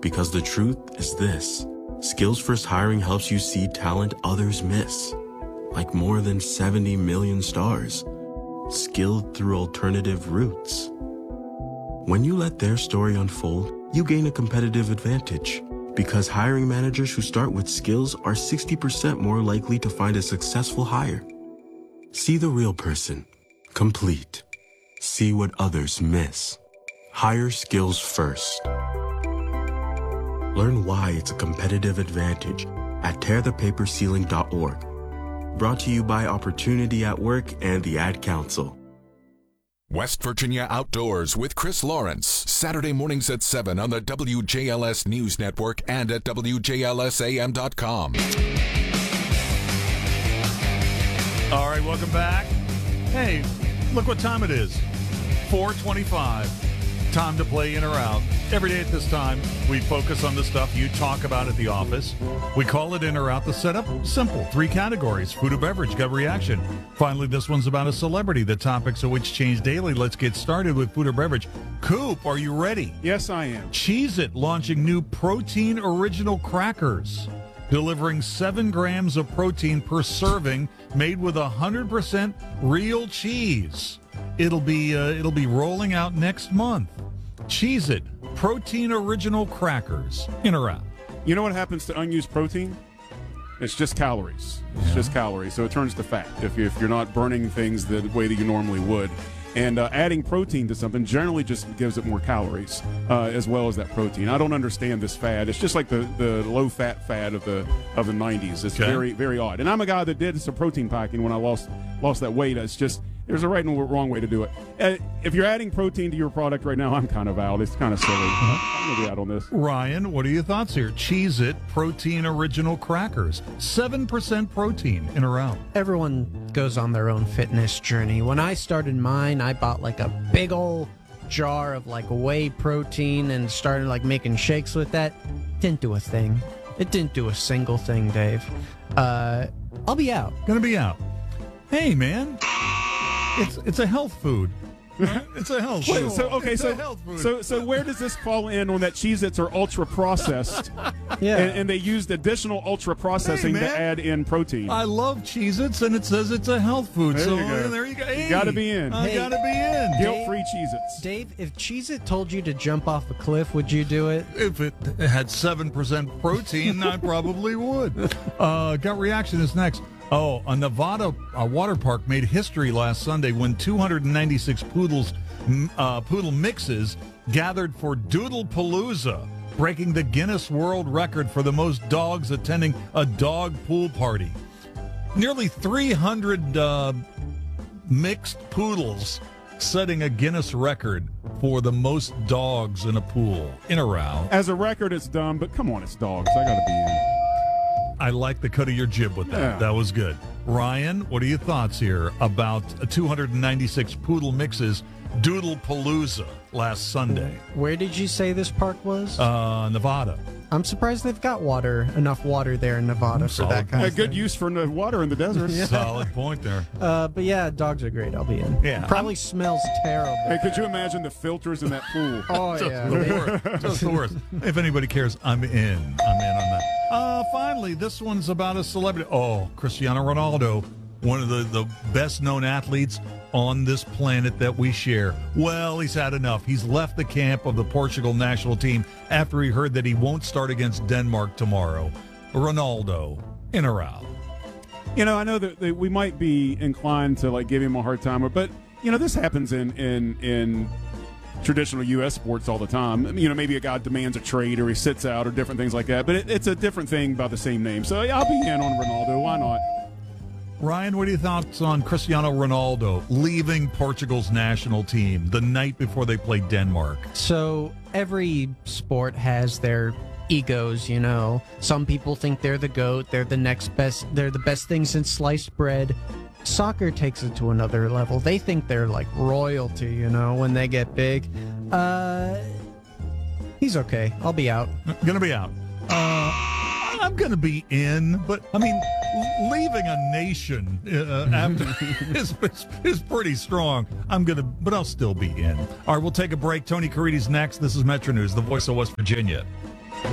Because the truth is this. Skills First Hiring helps you see talent others miss. Like more than 70 million stars. Skilled through alternative routes. When you let their story unfold, you gain a competitive advantage. Because hiring managers who start with skills are 60% more likely to find a successful hire. See the real person. Complete. See what others miss. Hire skills first. Learn why it's a competitive advantage at tearthepaperceiling.org. Brought to you by Opportunity at Work and the Ad Council. West Virginia Outdoors with Chris Lawrence. Saturday mornings at 7 on the WJLS News Network and at WJLSAM.com. All right, welcome back. Hey, look what time it is. 4:25. Time to play in or out. Every day at this time, we focus on the stuff you talk about at the office. We call it in or out. The setup, simple. 3 categories. Food or beverage, gut reaction. Finally, this one's about a celebrity. The topics of which change daily. Let's get started with food or beverage. Coop, are you ready? Yes, I am. Cheez-It launching new protein original crackers, delivering 7 grams of protein per serving, made with 100% real cheese. It'll be rolling out next month. Cheez-It protein original crackers. In or out? You know what happens to unused protein? It's just calories. It's just calories. So it turns to fat if you're not burning things the way that you normally would. And adding protein to something generally just gives it more calories, as well as that protein. I don't understand this fad. It's just like the low-fat fad of the 90s. It's very, very odd. And I'm a guy that did some protein packing when I lost that weight. It's just there's a right and wrong way to do it. If you're adding protein to your product right now, I'm kind of out. It's kind of silly. I'm going to be out on this. Ryan, what are your thoughts here? Cheez-It protein original crackers. 7% protein. In or out? Everyone goes on their own fitness journey. When I started mine, I bought like a big old jar of like whey protein and started like making shakes with that. Didn't do a thing. It didn't do a single thing, Dave. I'll be out. Gonna be out. Hey, man. It's a health food. It's a health food. So where does this fall in on that Cheez-Its are ultra processed? Yeah. And they used additional ultra processing to add in protein. I love Cheez-Its, and it says it's a health food. There so you go. there you go. Hey, You got to be in. I got to be in. Guilt-free Cheez-Its. Dave, if Cheez-It told you to jump off a cliff, would you do it? If it had 7% protein, I probably would. Gut reaction is next. Oh, a Nevada water park made history last Sunday when 296 poodle mixes gathered for Doodle Palooza, breaking the Guinness World Record for the most dogs attending a dog pool party. Nearly 300 mixed poodles setting a Guinness record for the most dogs in a pool. In a row. As a record, it's dumb, but come on, it's dogs. I got to be in. I like the cut of your jib with that. Yeah. That was good. Ryan, what are your thoughts here about 296 poodle mixes Doodle Palooza last Sunday? Where did you say this park was? Nevada. I'm surprised they've got enough water there in Nevada for that kind of thing. Good use for the water in the desert. Solid point there. But yeah, dogs are great. I'll be in. Yeah. Probably smells terrible. Hey, could you imagine the filters in that pool? Oh, Just yeah. the worst. Just the worst. If anybody cares, I'm in. I'm in on that. Finally, this one's about a celebrity. Oh, Cristiano Ronaldo, one of the best-known athletes on this planet that we share. Well, he's had enough. He's left the camp of the Portugal national team after he heard that he won't start against Denmark tomorrow. Ronaldo, in or out? You know, I know that we might be inclined to like give him a hard time, but you know, this happens in traditional U.S. sports all the time. You know, maybe a guy demands a trade or he sits out or different things like that, but it's a different thing by the same name. So yeah, I'll be in on Ronaldo. Why not? Ryan, what are your thoughts on Cristiano Ronaldo leaving Portugal's national team the night before they play Denmark? So every sport has their egos, you know. Some people think they're the GOAT, they're the next best, they're the best thing since sliced bread. Soccer takes it to another level. They think they're like royalty, you know, when they get big. He's okay. I'll be out. Gonna be out. I'm gonna be in, but I mean, leaving a nation after is pretty strong. But I'll still be in. All right, we'll take a break. Tony Carides next. This is Metro News, the voice of West Virginia.